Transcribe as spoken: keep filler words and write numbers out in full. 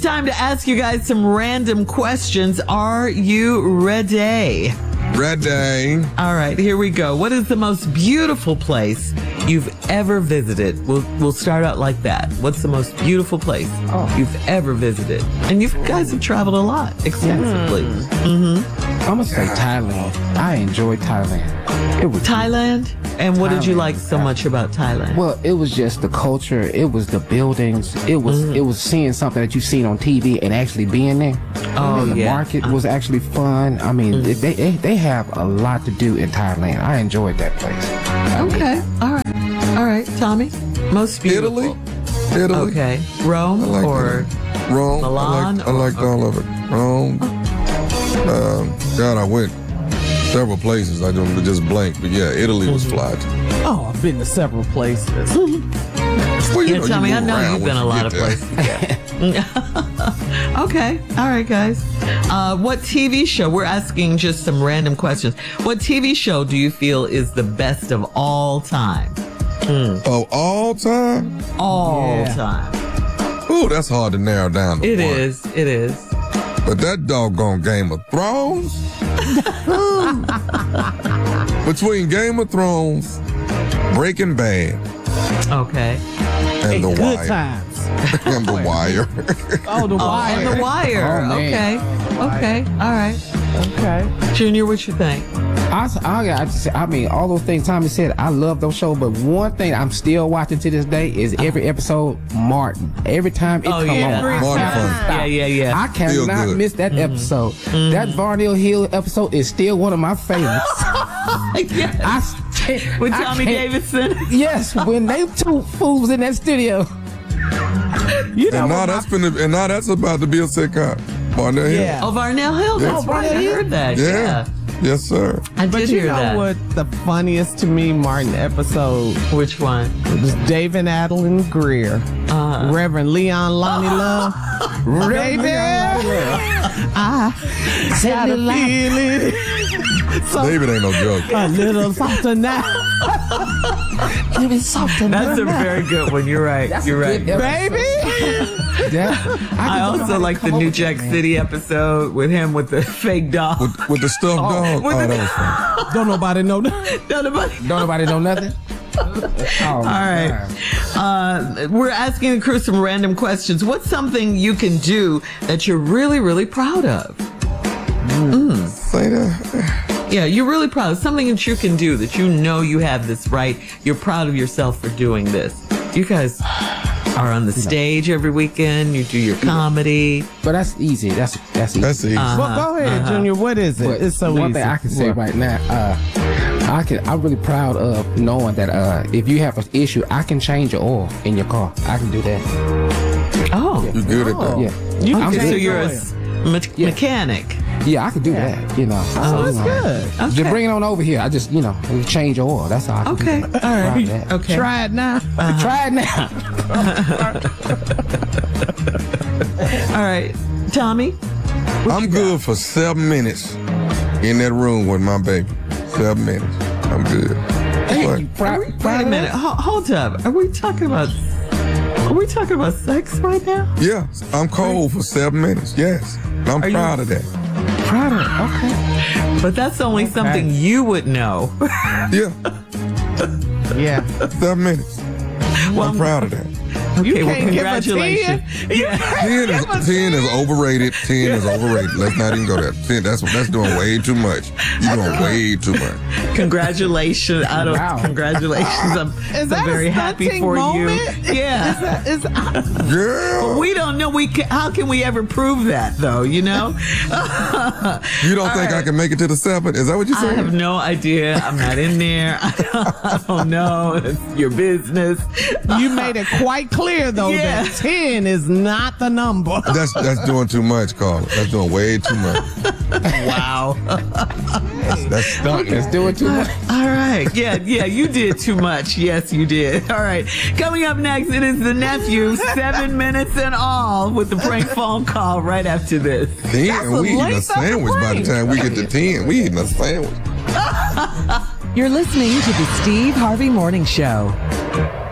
time to ask you guys some random questions. Are you ready? Ready. All right, here we go. What is the most beautiful place you've ever visited? We'll we'll start out like that. What's the most beautiful place oh. you've ever visited? And you guys have traveled a lot, extensively. Mm. Mm-hmm. I'm gonna say Thailand. I enjoyed Thailand. It was Thailand? And what Thailand. did you like so much about Thailand? Well, it was just the culture. It was the buildings. It was mm. it was seeing something that you've seen on T V and actually being there. Oh, and the yeah. market was actually fun. I mean, mm. they, they they have a lot to do in Thailand. I enjoyed that place. Okay. All right. All right, Tommy. Most beautiful. Italy. Italy. Okay. Rome like or Italy. Rome. Milan? I liked, I liked or, all of it. Rome. Um, God, I went several places. I don't just blank, but yeah, Italy was fly too. Oh, I've been to several places. Well, you yeah, know, Tommy, you I know you've been a lot of there. places. Okay. All right, guys. Uh, what T V show? We're asking just some random questions. What T V show do you feel is the best of all time? Mm. Of all time? All yeah. time. Ooh, that's hard to narrow down to It one. is. It is. But that doggone Game of Thrones? Between Game of Thrones, Breaking Bad, Okay. and Hey, The good Wire. times. And The Wire. Oh, the Oh, wire. and The Wire. Oh, okay. Okay. All right. Okay. Junior, what you think? I, I, I, just, I mean, all those things Tommy said, I love those shows, but one thing I'm still watching to this day is every episode, Martin. Every time it Oh, comes yeah. on, I Martin have to fun. stop. Yeah, yeah, yeah. I Feel cannot good. miss that Mm-hmm. episode. That Varnell Hill episode is still one of my favorites. Yes. I, can't- With I Tommy can't- Davidson. Yes, when they two fools in that studio. You know And now what that's been, and now that's about to be a sitcom. Barnett Hill. Yeah. Oh, Varnell Hill. That's Oh, right. I Varnell Hill. heard that. Yeah. Yeah. Yes, sir. I did But you hear know that. what the funniest to me Martin episode Which one? was David Adeline Greer, Uh, Reverend Leon Lonnie Love. Baby, I got a feeling so David ain't no joke. a little softer now. Give it something. That's a very good one. You're right. That's You're a right. good Baby. Yeah. I also like the New Jack City episode with him with the fake dog. With, with the stuffed dog. with Oh, the- that was fun. Don't nobody know that. Don't nobody- Don't nobody know nothing? Oh, All right. Uh, we're asking the crew some random questions. What's something you can do that you're really, really proud of? Say that. Yeah, you're really proud of something that you can do that you know you have this right. You're proud of yourself for doing this. You guys are on the stage every weekend. You do your comedy. But that's easy. That's that's easy. That's easy. Uh, Well, go ahead, Junior. What is it? But It's so one easy. thing I can say What? right now, uh, I can. I'm really proud of knowing that uh, if you have an issue, I can change your oil in your car. I can do that. Oh, You good at that? Yeah, You I'm okay, good. so you're a s- me- Yeah. mecanic. yeah, I can do that. You know. Oh, So, that's you know, good. Okay. Just bring it on over here. I just, you know, change your oil. That's all I can Okay. do. All right. Proud of that. Okay. Try it now. Try it now. All right. Tommy? I'm good for seven minutes in that room with my baby. Seven minutes. I'm good. What? You proud, Wait proud a of minute. that? Ho- hold up. Are we talking about Are we talking about sex right now? Yeah, I'm cold for seven minutes. Yes. And I'm Are you- proud of that. Proud of it. Okay. But that's only something you would know. Yeah, Yeah. seven minutes. Well, I'm proud of that. Okay, well, can't give a congratulations. Yeah. Ten is, ten is overrated. Ten is overrated. Let's not even go there. Ten, that's that's doing way too much. You're doing way too much. Congratulations. I don't Wow. congratulations. I'm, Is that I'm very a happy stunting for moment? you. Yeah. Is, Girl, We don't know. We can, how can we ever prove that, though? You know, you don't think I right. can make it to the seven? Is that what you're I saying? have no idea. I'm not in there. I don't know. It's your business. you made it quite clear, though, Yeah. that ten is not the number. That's that's doing too much, Carla. That's doing way too much. Wow. That's, that's stunting. Let's do it too much. All right. Yeah, yeah, you did too much. Yes, you did. All right. Coming up next, it is the nephew, seven minutes in all, with the prank phone call right after this. Ten, and we eating a length of the sandwich by the break. time we get to ten. We eating a sandwich. You're listening to the Steve Harvey Morning Show.